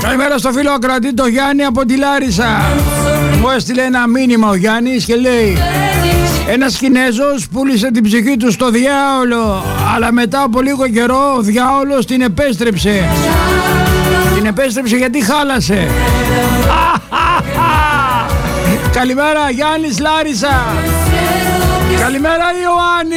Καλημέρα στο φίλο ακροατή το Γιάννη από τη Λάρισα. Μου έστειλε ένα μήνυμα ο Γιάννης και λέει: ένας Κινέζος πούλησε την ψυχή του στο διάολο, αλλά μετά από λίγο καιρό ο διάολος την επέστρεψε. Την επέστρεψε γιατί χάλασε. Καλημέρα Γιάννης Λάρισα. Καλημέρα Ιωάννη.